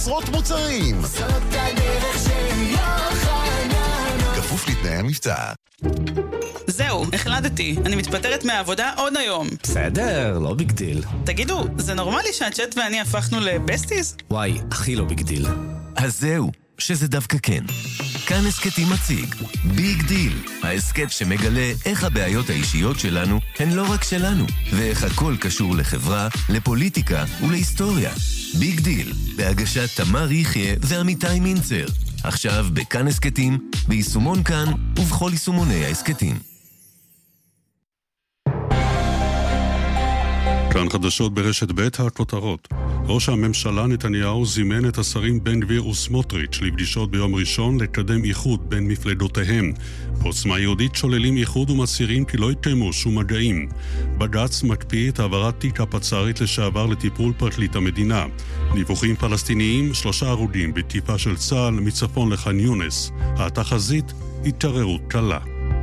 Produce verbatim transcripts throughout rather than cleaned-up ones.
עשרות מוצרים. זאת הדרך של יוחננוף. כפוף לתנאי המבצע. זהו, החלטתי. אני מתפטרת מהעבודה עוד היום. בסדר, לא ביג דיל. תגידו, זה נורמלי שהצ'אט ואני הפכנו לבסטיז? וואי, הכי לא ביג דיל. אז זהו, שזה דווקא כן. כאן הסקטים מציג ביג דיל, ההסקט שמגלה איך הבעיות האישיות שלנו הן לא רק שלנו, ואיך הכל קשור לחברה, לפוליטיקה ולהיסטוריה. ביג דיל, בהגשת תמר יחיה ועמיתי מינצר. עכשיו בכאן הסקטים, ביישומון כאן ובכל יישומוני ההסקטים. כאן חדשות ברשת ב' הכותרות. ראש הממשלה נתניהו זימן את השרים בן גביר וסמוטריץ' לפגישות ביום ראשון לקדם איחוד בין מפלגותיהם. בעוצמה יהודית שוללים איחוד ומצהירים כי לא יתקיימו שום מגעים. בג"ץ מקפיא את העברת תיק הפצ"רית לשעבר לטיפול פרקליט המדינה. דיווחים פלסטיניים, שלושה הרוגים בתקיפה של צה"ל מצפון לח'אן יונס. התחזית, התערערות קלה.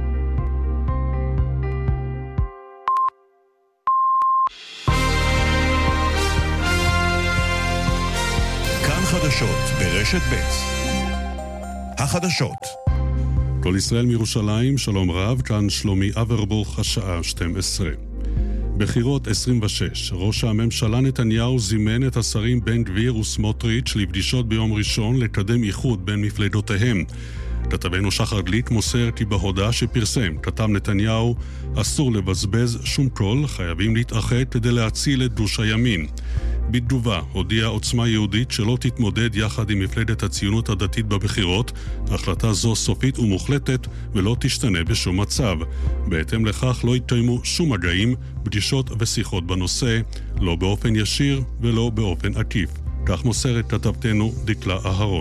חדשות ברשת ב'. החדשות. כל ישראל מירושלים, שלום רב, כאן שלומי אברבוך, השעה שתים עשרה. בחירות עשרים ושש, ראש הממשלה נתניהו זימן את השרים בן גביר וסמוטריץ' לפגישות ביום ראשון לקדם איחוד בין מפלגותיהם. כתבנו שחר גליק מוסר כי בהודעה שפרסם כתב נתניהו, אסור לבזבז שום קול, חייבים להתאחד כדי להציל את גוש הימין. בתגובה הודיעה עוצמה יהודית שלא תתמודד יחד עם מפלגת הציונות הדתית בבחירות, החלטה זו סופית ומוחלטת ולא תשתנה בשום מצב. בהתאם לכך לא יתקיימו שום מגעים, פגישות ושיחות בנושא, לא באופן ישיר ולא באופן עקיף. כך מוסרת כתבתנו דקלה אהרון.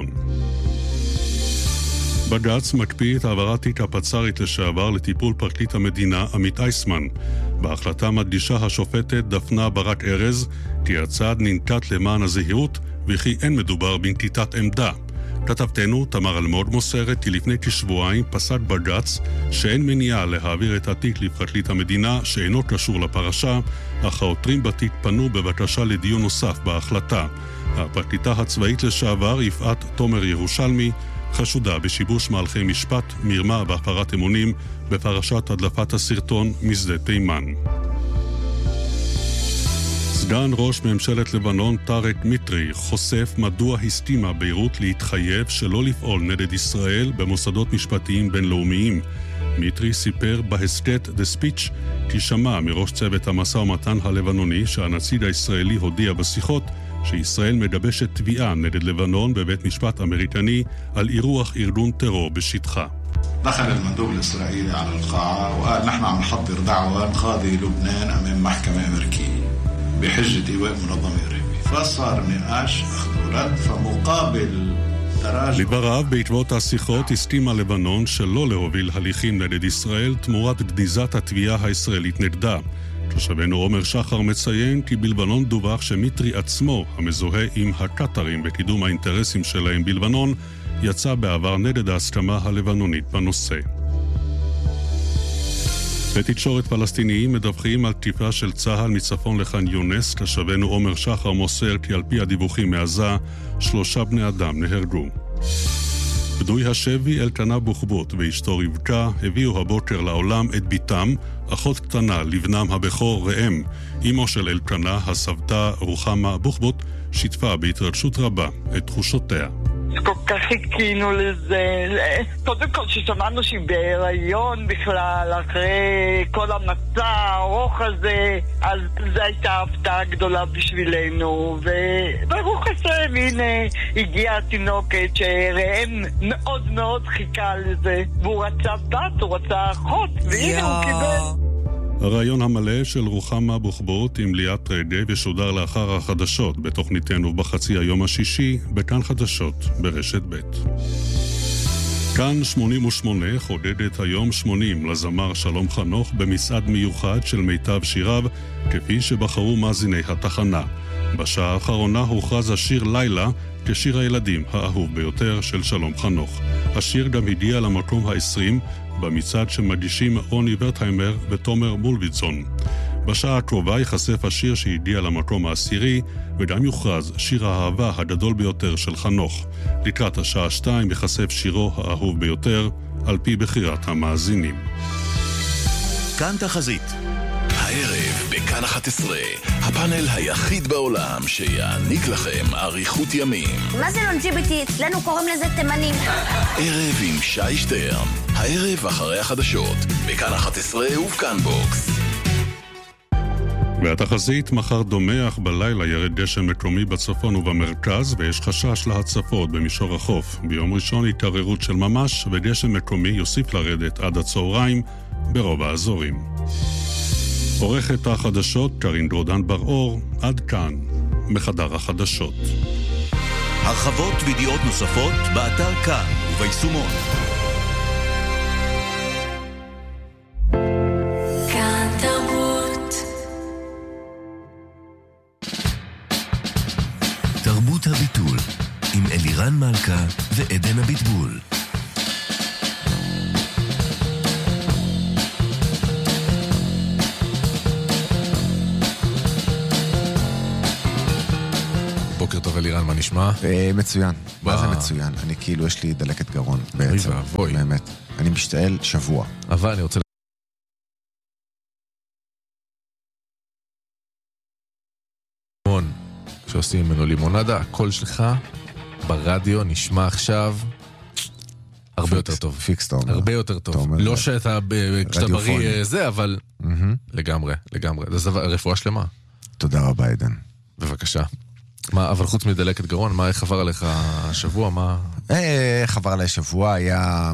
בג"ץ מקפיא את העברת תיק הפצ"רית לשעבר לטיפול פרקליט המדינה עמית אייסמן. בהחלטה מדגישה השופטת דפנה ברק ארז כי הצעד ננקט למען הזהירות וכי אין מדובר בנקיטת עמדה. כתבתנו תמר אלמוג מוסרת כי לפני כשבועיים פסק בג"ץ שאין מניעה להעביר את התיק לפרקליט המדינה שאינו קשור לפרשה, אך העותרים בתיק פנו בבקשה לדיון נוסף בהחלטה. הפרקליטה הצבאית לשעבר יפעת תומר ירושלמי חשודה בשיבוש מהלכי משפט, מרמה והפרת אמונים בפרשת הדלפת הסרטון משדה תימן. סגן ראש ממשלת לבנון טארק מיטרי חושף מדוע הסכימה ביירות להתחייב שלא לפעול נגד ישראל במוסדות משפטיים בינלאומיים. מיטרי סיפר בהסכת The Speech כי שמע מראש צוות המשא ומתן הלבנוני שהנציג הישראלי הודיע בשיחות שישראל מדבשת תביעה נגד לבנון בבית משפט אמריקני על אירוח ארגון טרור בשטחה. دخل المندوب الإسرائيلي على القاعة وقال نحن عم نحضر دعوة قاضي لبنان أمام محكمة أمريكية بحجة إيواء منظمة إرهابية. فصار نقاش أخذ ورد فمقابل تراجع. לדבריו, בעקבות השיחות הסכימה לבנון שלא להוביל הליכים נגד ישראל תמורת גניזת התביעה הישראלית נגדה. תושבנו עומר שחר מציין כי בלבנון דווח שמיטרי עצמו, המזוהה עם הקטרים בקידום האינטרסים שלהם בלבנון, יצא בעבר נגד ההסכמה הלבנונית בנושא. בתקשורת פלסטיניים מדווחים על תקיפה של צה"ל מצפון לח'אן יונס. תושבנו עומר שחר מוסר כי על פי הדיווחים מעזה, שלושה בני אדם נהרגו. פדוי השבי אלקנה בוחבוט ואשתו רבקה הביאו הבוקר לעולם את ביתם, אחות קטנה לבנם הבכור ראם. אמו של אלקנה, הסבתא רוחמה בוחבוט, שיתפה בהתרגשות רבה את תחושותיה. כל כך חיכינו לזה, קודם כל ששמענו שהיא בהיריון בכלל, אחרי כל המצע הארוך הזה, אז זו הייתה הפתעה גדולה בשבילנו, וברוך השם, הנה הגיעה התינוקת שראם מאוד מאוד חיכה לזה, והוא רצה בת, הוא רצה אחות, והנה הוא קיבל. הרעיון המלא של רוחמה בוחבוט עם ליאת רגב ישודר לאחר החדשות בתוכניתנו בחצי היום השישי בכאן חדשות ברשת ב'. כאן שמונים ושמונה חודדת היום שמונים לזמר שלום חנוך במצעד מיוחד של מיטב שיריו כפי שבחרו מאזיני התחנה. בשעה האחרונה הוכרז השיר לילה כשיר הילדים האהוב ביותר של שלום חנוך. השיר גם הגיע למקום ה-עשרים במצעד שמגישים רוני ורטהיימר ותומר מולביטזון. בשעה הקרובה ייחשף השיר שהגיע למקום העשירי, וגם יוכרז שיר האהבה הגדול ביותר של חנוך. לקראת השעה שתיים ייחשף שירו האהוב ביותר, על פי בחירת המאזינים. כאן תחזית. הערב בכאן אחת עשרה, הפאנל היחיד בעולם שיעניק לכם אריכות ימים. מה זה לונג'יביטי? אצלנו קוראים לזה תימנים. ערב עם שי שטרן, הערב אחרי החדשות, בכאן אחת עשרה ובכאן בוקס. והתחזית, מחר דומח, בלילה ירד גשם מקומי בצפון ובמרכז, ויש חשש להצפות במישור החוף. ביום ראשון התערערות של ממש, וגשם מקומי יוסיף לרדת עד הצהריים ברוב האזורים. עורכת החדשות קרין דרודן בר-אור, עד כאן מחדר החדשות. הרחבות וידיעות נוספות באתר כאן וביישומון. כאן תרבות. תרבות הביטול עם אלירן מלכה ועדן הביטבול. בוקר טוב אלירן, מה נשמע? מצוין, מה זה מצוין? אני כאילו, יש לי דלקת גרון בעצם, באמת. אני משתעל שבוע. אבל אני רוצה... לימון, כשעושים ממנו לימונדה, הקול שלך ברדיו נשמע עכשיו הרבה יותר טוב. פיקס, אתה אומר. הרבה יותר טוב. לא שאתה כשאתה בריא זה, אבל לגמרי, לגמרי. זה רפואה שלמה. תודה רבה, עדן. בבקשה. מה, אבל חוץ מדלקת גרון, מה איך עבר עליך השבוע? מה? איך עבר עליי שבוע היה...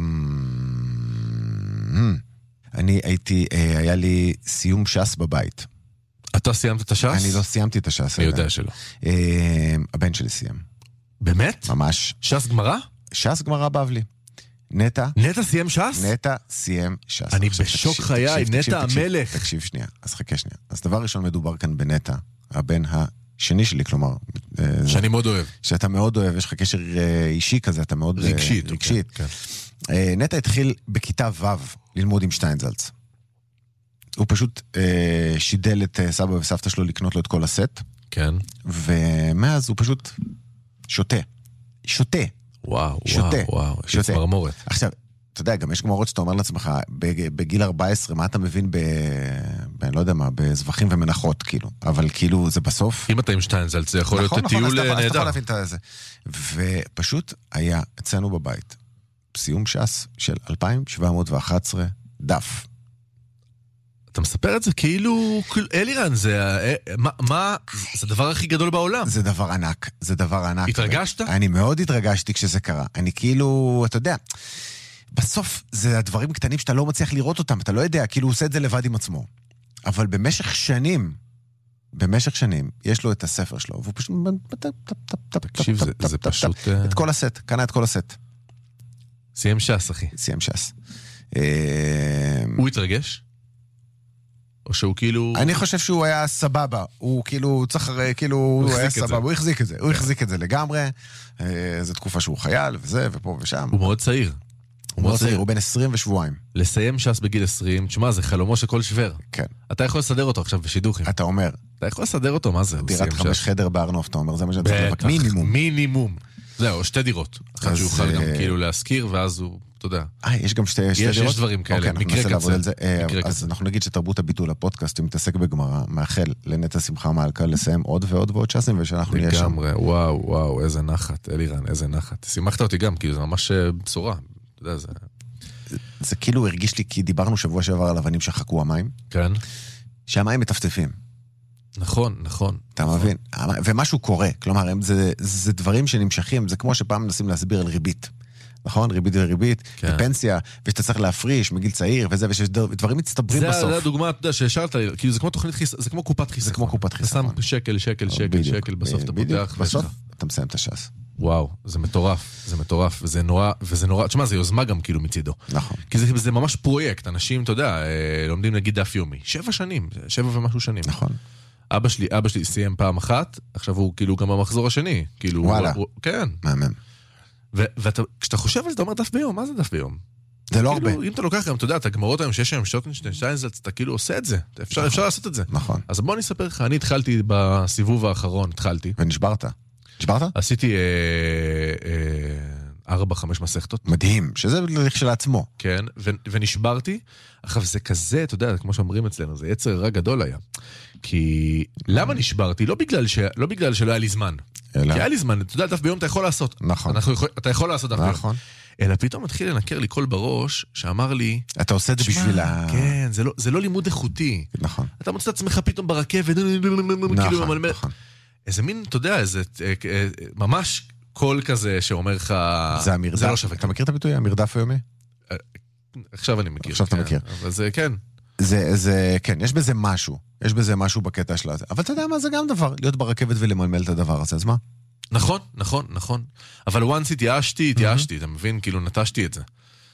אני הייתי, היה לי סיום שס בבית. אתה סיימת את השס? אני לא סיימתי את השס. אני יודע שלא. הבן שלי סיים. באמת? ממש. שס גמרא? שס גמרא בבלי. נטע. נטע סיים שס? נטע סיים שס. אני בשוק חיי, נטע המלך. תקשיב שנייה, אז חכה שנייה. אז דבר ראשון מדובר כאן בנטע, הבן ה... שני שלי, כלומר... שאני מאוד אוהב. שאתה מאוד אוהב, יש לך קשר אישי כזה, אתה מאוד... רגשית. רגשית. כן, כן. נטע התחיל בכיתה ו' ללמוד עם שטיינזלץ. הוא פשוט אה, שידל את סבא וסבתא שלו לקנות לו את כל הסט. כן. ומאז הוא פשוט שותה. שותה. וואו, שותה. וואו, וואו. יש מרמורת. עכשיו, אתה יודע, גם יש גמרות שאתה אומר לעצמך, בגיל ארבע עשרה, מה אתה מבין ב... אני לא יודע מה, בזבחים ומנחות, כאילו. אבל כאילו, זה בסוף... אם אתה עם שטיינזלץ, זה יכול להיות טיול נהדר. אז אתה יכול להבין את זה. ופשוט היה אצלנו בבית, סיום שס של אלפיים שבע מאות ואחת עשרה, דף. אתה מספר את זה כאילו... אלירן, זה... מה... זה הדבר הכי גדול בעולם. זה דבר ענק. זה דבר ענק. התרגשת? אני מאוד התרגשתי כשזה קרה. אני כאילו, אתה יודע... בסוף זה הדברים קטנים שאתה לא מצליח לראות אותם, אתה לא יודע, כאילו הוא עושה את זה לבד עם עצמו. אבל במשך שנים, במשך שנים, יש לו את הספר שלו, והוא פשוט... תקשיב, זה פשוט... את כל הסט, קנה את כל הסט. סיים שס, אחי. סיים שס. הוא התרגש? או שהוא כאילו... אני חושב שהוא היה סבבה. הוא כאילו, צריך, כאילו, הוא היה סבבה. הוא החזיק את זה. הוא החזיק את זה לגמרי. זו תקופה שהוא חייל, וזה, ופה ושם. הוא מאוד צעיר. הוא מאוד צעיר, הוא בן עשרים ושבועיים. לסיים שס בגיל עשרים, תשמע, זה חלומו של כל שבר. כן. אתה יכול לסדר אותו עכשיו בשידוכים. אתה אומר. אתה יכול לסדר אותו, מה זה? דירת חמש חדר בארנוף, אתה אומר, זה מה שאתה צריך, מינימום. מינימום. זהו, שתי דירות. אחת שהוא יוכל גם כאילו להזכיר, ואז הוא, אתה יודע. אה, יש גם שתי דירות? יש דברים כאלה, מקרה קצה. אז אנחנו נגיד שתרבות הביטול הפודקאסט, הוא מתעסק בגמרא, מאחל לנטע שמחה מלכה לסיים עוד ועוד ועוד שסים, ושאנחנו נהיה שם. לגמרי, וואו, וואו, איזה נחת, אלירן, איזה נחת. שימחת אותי גם, כאילו, זה ממש בשורה. אתה יודע, זה... זה כאילו הרגיש לי, כי דיברנו שבוע שעבר על אבנים שחקו המים. כן. שהמים מטפטפים. נכון, נכון. אתה מבין? ומשהו קורה. כלומר, זה, זה דברים שנמשכים, זה כמו שפעם מנסים להסביר על ריבית. נכון? ריבית וריבית, כן. ופנסיה, ושאתה צריך להפריש מגיל צעיר, וזה, ודברים מצטברים זה, בסוף. זה הדוגמה, אתה יודע, שהשארת, כאילו זה כמו תוכנית חיסכון, זה כמו קופת חיסכון. זה כמו קופת חיסכון. אתה שם שקל, שקל, שקל, שקל, בסוף אתה פותח. בסוף אתה מסיים את השס. וואו, זה מטורף, זה מטורף, וזה נורא, וזה נורא, תשמע, זה יוזמה גם כאילו מצידו. נכון. כי זה, זה ממש פרויקט, אנשים, אתה יודע, לומדים נגיד דף יומי, שבע שנים, שבע ומשהו שנים. נכון. אבא שלי, אבא שלי סיים פעם אחת, עכשיו הוא כאילו גם במחזור השני, כאילו, וואלה. הוא, כן. מאמן. וכשאתה חושב על זה, אתה אומר דף ביום, מה זה דף ביום? זה לא הרבה. אם אתה לוקח גם, אתה יודע, את הגמרות היום שיש היום שוטנשטיין, אתה כאילו עושה את זה. אפשר לעשות את זה. נכון. אז בוא נספר לך, אני התחלתי בסיבוב האחרון, התחלתי. ונשברת. נשברת? עשיתי ארבע, חמש מסכתות. מדהים, שזה כשלעצמו. כן, ונשברתי. עכשיו, זה כזה, אתה יודע, כמו שאומרים אצלנו, זה יצר רע גדול היה. כי למה נשברתי? לא בגלל שלא היה לי זמן. כי היה לי זמן, אתה יודע, דף ביום אתה יכול לעשות. נכון. אתה יכול לעשות דף ביום. נכון. אלא פתאום מתחיל לנקר לי קול בראש, שאמר לי... אתה עושה את זה בשביל ה... כן, זה לא לימוד איכותי. נכון. אתה מוצא את עצמך פתאום ברכבת, נכון, נכון. איזה מין, אתה יודע, איזה ממש קול כזה שאומר לך... זה המרדף. זה לא שווה. אתה מכיר את הביטוי, המרדף היומי? עכשיו אני מכיר. עכשיו אתה מכיר. אבל זה כן. זה, זה, כן, יש בזה משהו. יש בזה משהו בקטע של הזה. אבל אתה יודע מה, זה גם דבר, להיות ברכבת ולמלמל את הדבר הזה, אז מה? נכון, נכון, נכון. אבל once התייאשתי, התייאשתי, אתה מבין? כאילו נטשתי את זה.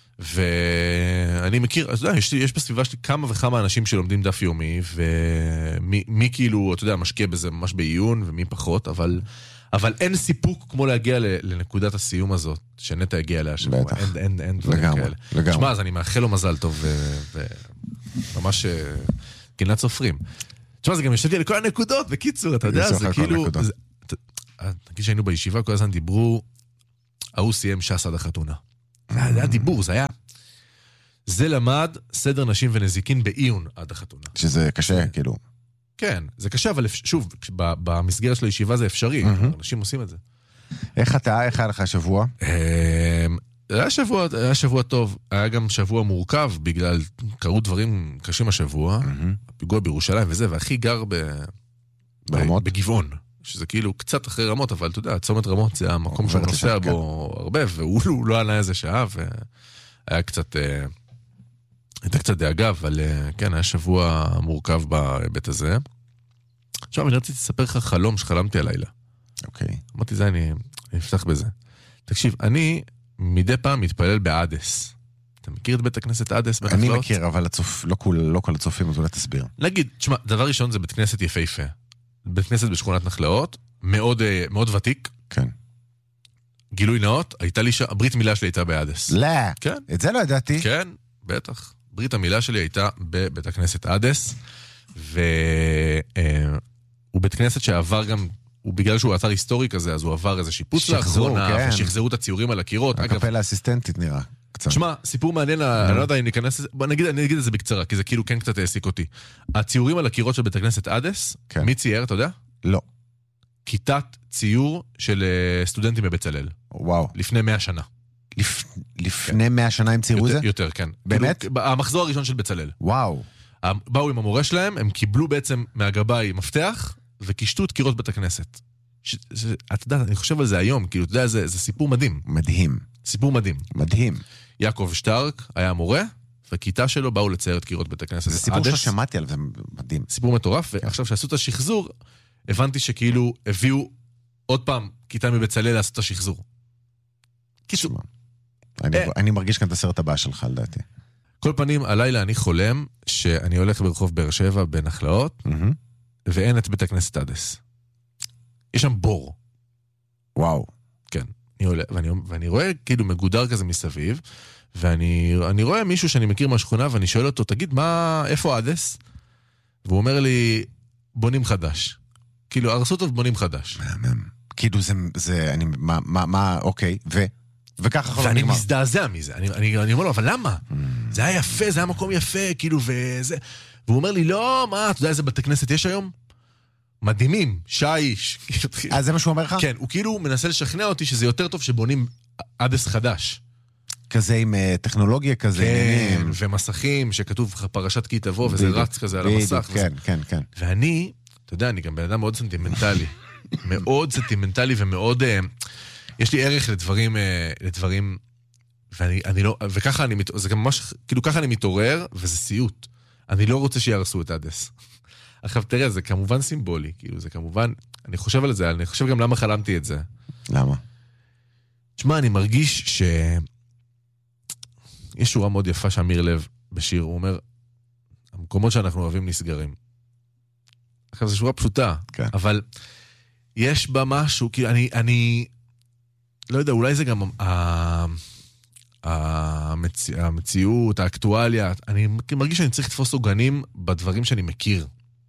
ואני מכיר, אתה יודע, יש, יש בסביבה שלי כמה וכמה אנשים שלומדים דף יומי, ומי מי כאילו, אתה יודע, משקיע בזה ממש בעיון, ומי פחות, אבל, אבל אין סיפוק כמו להגיע לנקודת הסיום הזאת, שנטע הגיע אליה שבוע. בטח. אין, אין, אין דברים לגמרי, כאלה. לגמרי. תשמע, אז אני מאחל לו מזל טוב, וממש גינת סופרים. תשמע, זה גם ישבתי על כל הנקודות, בקיצור, אתה יודע, זה כאילו... נגיד שהיינו בישיבה, כל הזמן דיברו, ההוא סיים ש"ס עד החתונה. זה היה דיבור, זה היה... זה למד סדר נשים ונזיקין בעיון עד החתונה. שזה קשה, כאילו. כן, זה קשה, אבל שוב, במסגרת של הישיבה זה אפשרי, אנשים עושים את זה. איך אתה, איך היה לך השבוע? היה שבוע, היה שבוע טוב, היה גם שבוע מורכב, בגלל קרו דברים קשים השבוע, פיגוע בירושלים וזה, והכי גר בגבעון. שזה כאילו קצת אחרי רמות, אבל אתה יודע, צומת רמות זה המקום שהוא נוסע בו הרבה, והוא לא עלה איזה שעה, והיה קצת, הייתה קצת דאגה, אבל כן, היה שבוע מורכב בהיבט הזה. עכשיו, אני רציתי לספר לך חלום שחלמתי הלילה. אוקיי. אמרתי, זה, אני אפתח בזה. תקשיב, אני מדי פעם מתפלל באדס. אתה מכיר את בית הכנסת אדס בנחלות? אני מכיר, אבל לא כל הצופים, אז אולי תסביר. נגיד, תשמע, דבר ראשון זה בית כנסת יפהפה. בית כנסת בשכונת נחלאות, מאוד, מאוד ותיק. כן. גילוי נאות, הייתה לי ש... ברית מילה שלי הייתה באדס. לא, כן. את זה לא ידעתי. כן, בטח. ברית המילה שלי הייתה בבית הכנסת אדס, והוא בית כנסת שעבר גם, הוא בגלל שהוא אתר היסטורי כזה, אז הוא עבר איזה שיפוץ לאחרונה, כן. ושחזרו את הציורים על הקירות. הקפלה אסיסטנטית נראה. תשמע, סיפור מעניין, אני לא יודע אם ניכנס, בוא נגיד, אני אגיד את זה בקצרה, כי זה כאילו כן קצת העסיק אותי. הציורים על הקירות של בית הכנסת אדס, מי צייר, אתה יודע? לא. כיתת ציור של סטודנטים בבצלאל. וואו. לפני מאה שנה. לפני מאה שנה הם ציירו זה? יותר, כן. באמת? המחזור הראשון של בצלאל. וואו. באו עם המורה שלהם, הם קיבלו בעצם מהגבאי מפתח, וקישטו את קירות בית הכנסת. אתה יודע, אני חושב על זה היום, כאילו, אתה יודע, זה סיפור מדהים. מדהים. סיפור מדהים. מדהים. יעקב שטרק היה מורה, וכיתה שלו באו לצייר את קירות בית הכנסת. זה סיפור ששמעתי עליו, זה מדהים. סיפור מטורף, ועכשיו שעשו את השחזור, הבנתי שכאילו הביאו עוד פעם כיתה מבצלאל לעשות את השחזור. קיצור. אני מרגיש כאן את הסרט הבא שלך, לדעתי. כל פנים, הלילה אני חולם שאני הולך ברחוב באר שבע בנחלאות, ואין את בית הכנסת אדס. יש שם בור. וואו. כן. ואני, ואני רואה כאילו מגודר כזה מסביב, ואני אני רואה מישהו שאני מכיר מהשכונה, ואני שואל אותו, תגיד, מה, איפה אדס? והוא אומר לי, בונים חדש. כאילו, הרסו טוב בונים חדש. מהמם. כאילו, זה, זה, אני, מה, מה, מה, אוקיי, ו, וככה חלום ואני נגמר. מזדעזע מזה. אני, אני, אני אומר לו, אבל למה? Mm. זה היה יפה, זה היה מקום יפה, כאילו, וזה... והוא אומר לי, לא, מה, אתה יודע איזה בתי כנסת יש היום? מדהימים, שיש. אז זה מה שהוא אומר לך? כן, הוא כאילו מנסה לשכנע אותי שזה יותר טוב שבונים אדס חדש. כזה עם טכנולוגיה כזה. כן, ומסכים שכתוב פרשת כי תבוא, וזה רץ כזה על המסך. כן, כן, כן. ואני, אתה יודע, אני גם בן אדם מאוד סנטימנטלי. מאוד סנטימנטלי ומאוד... יש לי ערך לדברים, לדברים, ואני, אני לא, וככה אני, זה גם ממש, כאילו ככה אני מתעורר, וזה סיוט. אני לא רוצה שירסו את אדס. עכשיו, תראה, זה כמובן סימבולי, כאילו, זה כמובן, אני חושב על זה, אני חושב גם למה חלמתי את זה. למה? תשמע, אני מרגיש ש... יש שורה מאוד יפה שאמיר לב בשיר, הוא אומר, המקומות שאנחנו אוהבים נסגרים. עכשיו, זו שורה פשוטה, כן. אבל יש בה משהו, כאילו, אני, אני, לא יודע, אולי זה גם, ה... ה... המציא, המציאות, האקטואליה, אני מרגיש שאני צריך לתפוס עוגנים בדברים שאני מכיר.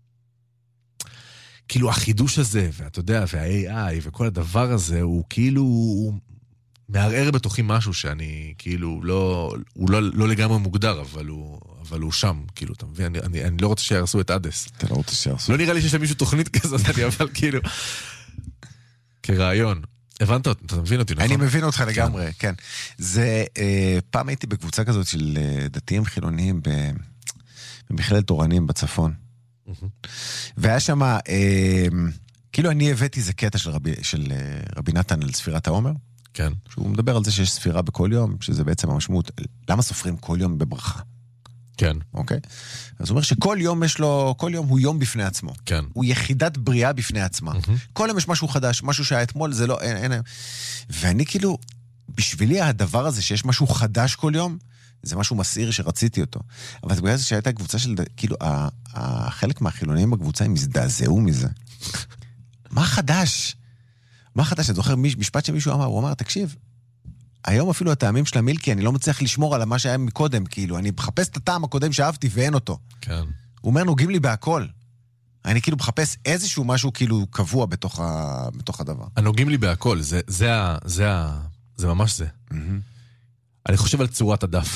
כאילו החידוש הזה, ואתה יודע, וה-איי איי וכל הדבר הזה, הוא כאילו, הוא מערער בתוכי משהו שאני כאילו לא, הוא לא, לא לגמרי מוגדר, אבל הוא, אבל הוא שם, כאילו, אתה מבין? אני, אני, אני לא רוצה שירסו את אדס. אתה לא רוצה שירסו. לא נראה לי שיש למישהו תוכנית כזאת, אני אבל כאילו, כרעיון. הבנת, אתה מבין אותי, נכון? אני מבין אותך לגמרי, כן. זה, פעם הייתי בקבוצה כזאת של דתיים חילוניים במכללת תורנים בצפון. והיה שם, כאילו אני הבאתי איזה קטע של רבי, של רבי נתן על ספירת העומר. כן. שהוא מדבר על זה שיש ספירה בכל יום, שזה בעצם המשמעות. למה סופרים כל יום בברכה? כן. אוקיי? אז הוא אומר שכל יום יש לו, כל יום הוא יום בפני עצמו. כן. הוא יחידת בריאה בפני עצמה. כל יום יש משהו חדש, משהו שהיה אתמול, זה לא, אין, אין. ואני כאילו, בשבילי הדבר הזה שיש משהו חדש כל יום, זה משהו מסעיר שרציתי אותו. אבל זה בגלל זה שהייתה קבוצה של, כאילו, החלק מהחילונים בקבוצה הם הזדעזעו מזה. מה חדש? מה חדש? אני זוכר משפט שמישהו אמר, הוא אמר, תקשיב, היום אפילו הטעמים של המילקי, אני לא מצליח לשמור על מה שהיה מקודם, כאילו, אני מחפש את הטעם הקודם שאהבתי ואין אותו. כן. הוא אומר, נוגעים לי בהכל. אני כאילו מחפש איזשהו משהו כאילו קבוע בתוך, ה... בתוך הדבר. הנוגעים לי בהכל, זה, זה, זה, זה, זה ממש זה. Mm-hmm. אני חושב על צורת הדף.